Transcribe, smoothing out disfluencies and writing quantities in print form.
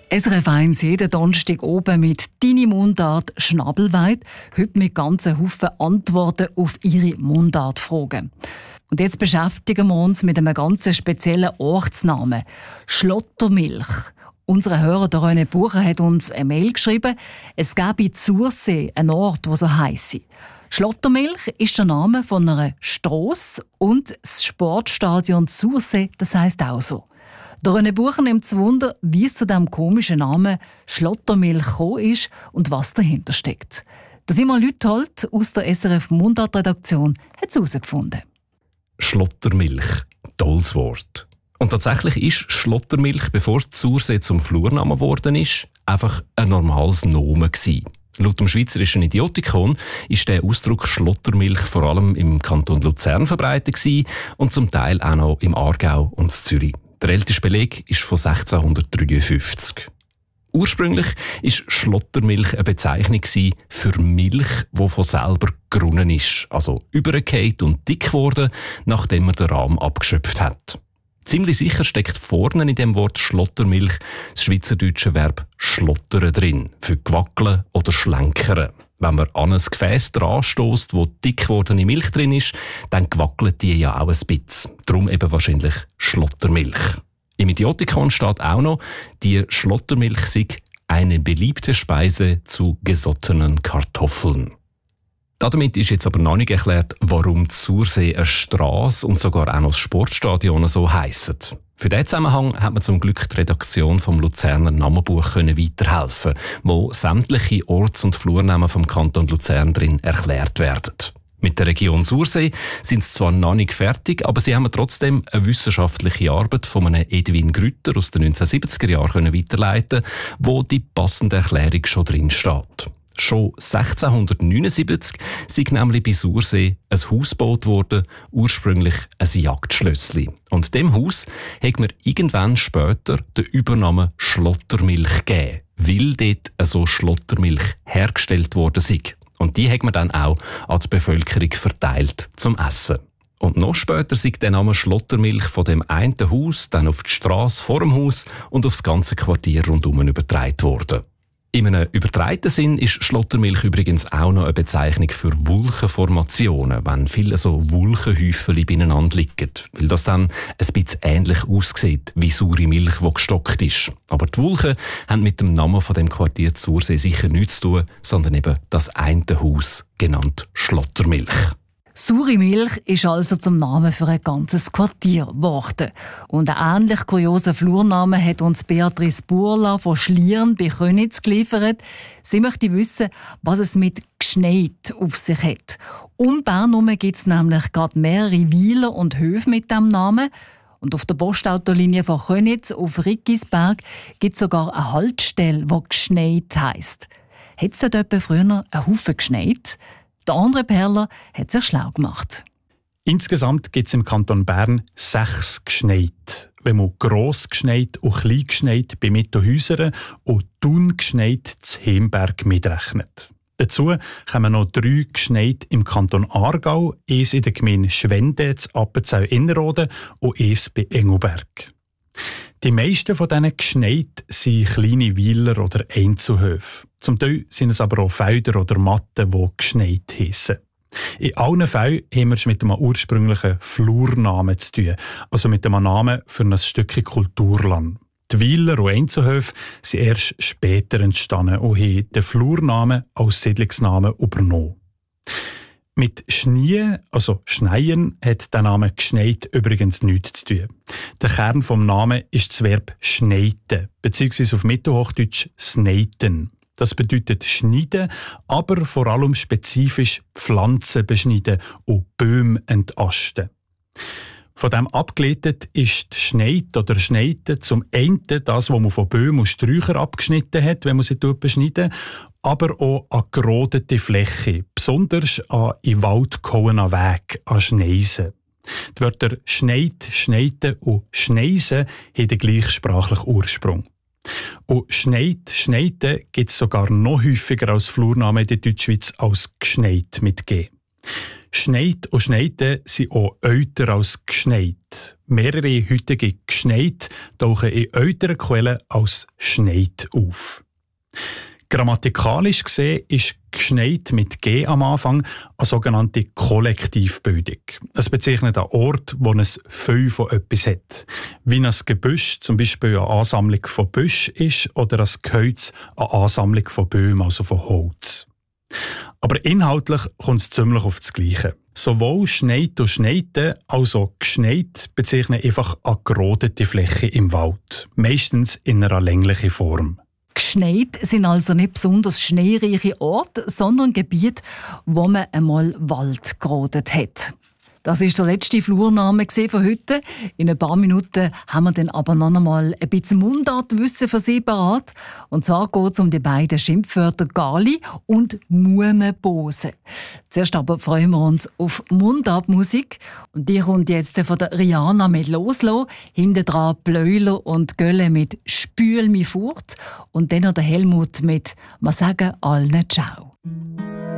SRF 1 jeden Donnerstag oben mit «Deine Mundart Schnabelweit». Heute mit ganzen Haufen Antworten auf Ihre Mundartfragen. Und jetzt beschäftigen wir uns mit einem ganz speziellen Ortsnamen. Schlottermilch. Unser Hörer René Bucher hat uns eine Mail geschrieben. Es gäbe in Zursee einen Ort, der so heisse. Schlottermilch ist der Name von einer Strasse und das Sportstadion Zursee, das heisst auch so. Der René Bucher nimmt es Wunder, wie es zu diesem komischen Namen Schlottermilch gekommen ist und was dahinter steckt. Der Simon Lüthold aus der SRF Mundart-Redaktion hat es herausgefunden. Schlottermilch, tolles Wort. Und tatsächlich ist Schlottermilch, bevor es Zursee zum Flurnamen geworden ist, einfach ein normales Nomen gewesen. Laut dem Schweizerischen Idiotikon ist der Ausdruck Schlottermilch vor allem im Kanton Luzern verbreitet gewesen und zum Teil auch noch im Aargau und in Zürich. Der älteste Beleg ist von 1653. Ursprünglich war Schlottermilch eine Bezeichnung für Milch, die von selber gerunnen ist, also übergefallen und dick geworden, nachdem man den Rahm abgeschöpft hat. Ziemlich sicher steckt vorne in dem Wort Schlottermilch das schweizerdeutsche Verb schlottern drin, für gewackeln oder schlenkern. Wenn man an ein Gefäß dran stösst, wo dick gewordene Milch drin ist, dann gewackelt die ja auch ein bisschen. Darum eben wahrscheinlich Schlottermilch. Im Idiotikon steht auch noch, die Schlottermilch sei eine beliebte Speise zu gesottenen Kartoffeln. Damit ist jetzt aber noch nicht erklärt, warum Zursee eine Strasse und sogar auch noch das Sportstadion so heissen. Für diesen Zusammenhang hat man zum Glück die Redaktion vom Luzerner Namenbuch weiterhelfen, wo sämtliche Orts- und Flurnamen vom Kanton Luzern drin erklärt werden. Mit der Region Sursee sind sie zwar noch nicht fertig, aber sie haben trotzdem eine wissenschaftliche Arbeit von einem Edwin Grütter aus den 1970er Jahren weiterleiten, wo die passende Erklärung schon drin steht. Schon 1679 sei nämlich bei Sursee ein Haus gebaut worden, ursprünglich ein Jagdschlössli. Und dem Haus hat man irgendwann später den Übernamen Schlottermilch gegeben, weil dort so Schlottermilch hergestellt worden sei. Und die hat man dann auch an die Bevölkerung verteilt zum Essen. Und noch später sei der Name Schlottermilch von dem einen Haus dann auf die Strasse vor dem Haus und aufs ganze Quartier rundum übertragen worden. In einem übertreiten Sinn ist Schlottermilch übrigens auch noch eine Bezeichnung für Wulchenformationen, wenn viele so Wulchenhäufchen beieinander liegen, weil das dann ein bisschen ähnlich aussieht wie saure Milch, die gestockt ist. Aber die Wulchen haben mit dem Namen von dem Quartier Zursee sicher nichts zu tun, sondern eben das eine Haus, genannt Schlottermilch. Saure Milch ist also zum Namen für ein ganzes Quartier geworden. Und einen ähnlich kuriosen Flurnamen hat uns Beatrice Burla von Schlieren bei Köniz geliefert. Sie möchte wissen, was es mit «gschneit» auf sich hat. Um Bern herum gibt es nämlich gerade mehrere Weiler und Höfe mit diesem Namen. Und auf der Postautolinie von Köniz auf Rickisberg gibt es sogar eine Haltestelle, die «gschneit» heisst. Hat es dort etwa früher einen Haufen geschneit? Der andere Perler hat sich schlau gemacht. Insgesamt gibt es im Kanton Bern 6 Gschneit. Wenn man gross Gschneit und klein Gschneit bei Mittenhäusern und Thun Gschneit zu Hemberg mitrechnet. Dazu kommen noch 3 Gschneit im Kanton Aargau, eins in der Gemeinde Schwende, zu Appenzell-Innerrhoden und eins bei Engelberg. Die meisten von diesen Gschneit sind kleine Weiler oder Einzelhöfe. Zum Teil sind es aber auch Felder oder Matten, die Gschneit heissen. In allen Fällen haben wir es mit einem ursprünglichen Flurnamen zu tun, also mit einem Namen für ein Stückchen Kulturland. Die Weiler und Einzelhöfe sind erst später entstanden und haben den Flurnamen als Siedlungsnamen übernommen. Mit Schnie, also Schneien, hat der Name Gschneit übrigens nichts zu tun. Der Kern des Namens ist das Verb schneiten, beziehungsweise auf Mittelhochdeutsch sneiten. Das bedeutet schneiden, aber vor allem spezifisch Pflanzen beschneiden und Bäume entasten. Von dem abgeleitet ist Schneid oder Schneiten zum einen das, was man von Bäumen und Sträuchern abgeschnitten hat, wenn man sie beschneiden, aber auch an gerodete Fläche, besonders an in Wald gehauenen Weg, an Schneisen. Die Wörter Schneid, Schneiten und Schneisen haben den gleichsprachlichen Ursprung. Und Schneid, Schneiten gibt es sogar noch häufiger als Flurnamen in der Deutschschweiz als Gschneit mit G. Schneit und Schneite sind auch älter als geschneit. Mehrere heutige Geschneit tauchen in älteren Quellen als Schneit auf. Grammatikalisch gesehen ist Geschneit mit G am Anfang eine sogenannte Kollektivbildung. Es bezeichnet einen Ort, wo es viel von etwas hat. Wie ein Gebüsch zum Beispiel eine Ansammlung von Büschen ist oder ein Gehölz eine Ansammlung von Bäumen, also von Holz. Aber inhaltlich kommt es ziemlich auf das Gleiche. Sowohl Schneit und Schneite als auch Geschneit bezeichnen einfach eine gerodete Fläche im Wald, meistens in einer länglichen Form. Geschneit sind also nicht besonders schneereiche Orte, sondern Gebiete, wo man einmal Wald gerodet hat. Das war der letzte Flurname für heute. In ein paar Minuten haben wir dann aber noch einmal ein bisschen Mundartwissen für Sie parat. Und zwar geht es um die beiden Schimpfwörter Gali und Mumenbose. Zuerst aber freuen wir uns auf Mundartmusik. Und die kommt jetzt von der Rihanna mit «Loslassen», hinten dran Bleuler und Gölle mit «Spül mich fort» und dann noch der Helmut mit «Ma sagen allen Ciao».